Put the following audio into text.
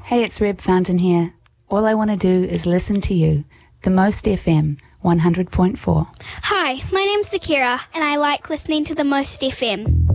Hey, it's Reb Fountain here. All I want to do is listen to you. The Most FM 100.4. Hi, my name's Zakira and I like listening to The Most FM.